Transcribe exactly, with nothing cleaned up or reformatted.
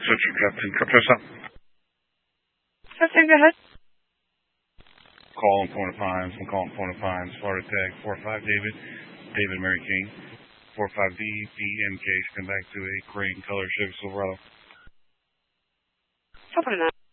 Switcher Captain Capressa. Captain, go ahead. Call on point of Pines. I'm calling point of Pines. Florida tag four five David. David Mary King. four five D D M K. Come back to a green color Chevy Silverado. Top of the night.